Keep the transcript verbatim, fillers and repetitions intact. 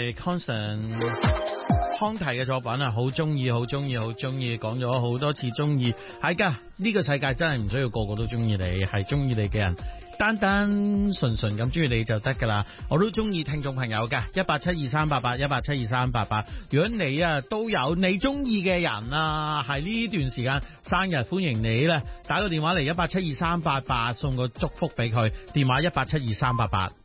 係 Constant 康提嘅作品啊，好中意，好中意，好中意，講咗好多次中意。係噶，呢個世界真係唔需要個個都中意你，係中意你嘅人單單純純咁中意你就得噶啦。我都中意聽眾朋友噶，一八七二三八八，一八七二三八八。如果你啊都有你中意嘅人啊，係呢段時間生日，歡迎你咧，打個電話嚟一八七二三八八，送個祝福俾佢。電話一八七二三八八。